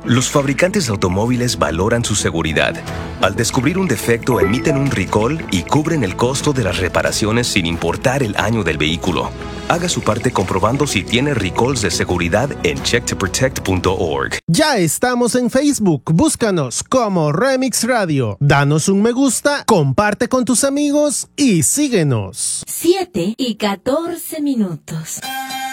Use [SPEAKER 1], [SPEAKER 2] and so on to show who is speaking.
[SPEAKER 1] Los fabricantes de automóviles valoran su seguridad. Al descubrir un defecto, emiten un recall y cubren el costo de las reparaciones sin importar el año del vehículo. Haga su parte comprobando si tiene recalls de seguridad en checktoprotect.org.
[SPEAKER 2] Ya estamos en Facebook. Búscanos como Remix Radio. Danos un me gusta, comparte con tus amigos y síguenos.
[SPEAKER 3] 7:14.